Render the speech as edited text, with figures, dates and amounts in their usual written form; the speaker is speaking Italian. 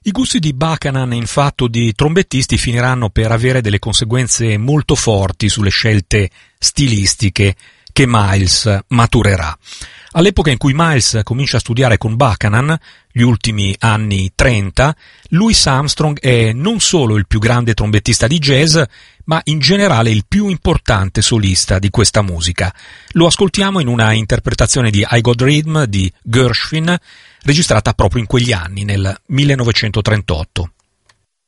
I gusti di Buchanan in fatto di trombettisti finiranno per avere delle conseguenze molto forti sulle scelte stilistiche che Miles maturerà. All'epoca in cui Miles comincia a studiare con Buchanan, gli ultimi anni 30, Louis Armstrong è non solo il più grande trombettista di jazz, ma in generale il più importante solista di questa musica. Lo ascoltiamo in una interpretazione di I Got Rhythm di Gershwin, registrata proprio in quegli anni, nel 1938.